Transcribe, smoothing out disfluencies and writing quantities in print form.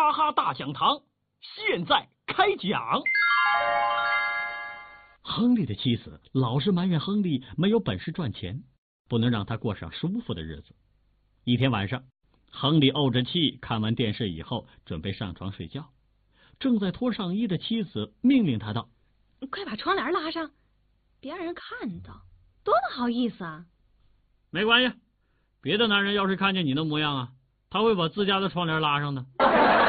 哈哈大讲堂现在开讲。亨利的妻子老是埋怨亨利没有本事赚钱，不能让他过上舒服的日子。一天晚上，亨利怄着气看完电视以后，准备上床睡觉。正在脱上衣的妻子命令他道：“ 快把窗帘拉上，别让人看到，多不好意思啊！” 没关系，别的男人要是看见你的模样啊，他会把自家的窗帘拉上的。